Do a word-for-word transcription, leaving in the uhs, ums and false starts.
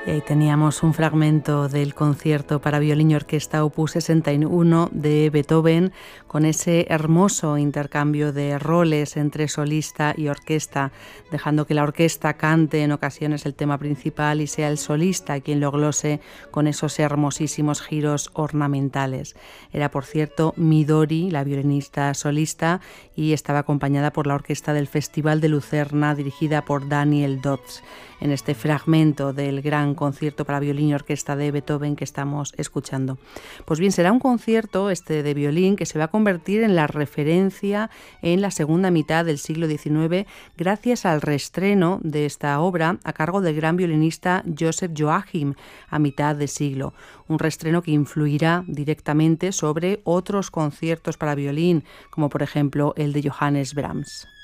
Y ahí teníamos un fragmento del concierto para violín y orquesta opus sesenta y uno de Beethoven, con ese hermoso intercambio de roles entre solista y orquesta, dejando que la orquesta cante en ocasiones el tema principal y sea el solista quien lo glose con esos hermosísimos giros ornamentales. Era, por cierto, Midori, la violinista solista, y estaba acompañada por la orquesta del Festival de Lucerna, dirigida por Daniel Dodds, en este fragmento del gran concierto para violín y orquesta de Beethoven que estamos escuchando. Pues bien, será un concierto este de violín que se va a convertir en la referencia en la segunda mitad del siglo diecinueve gracias al reestreno de esta obra a cargo del gran violinista Joseph Joachim a mitad de siglo. Un reestreno que influirá directamente sobre otros conciertos para violín, como por ejemplo el de Johannes Brahms.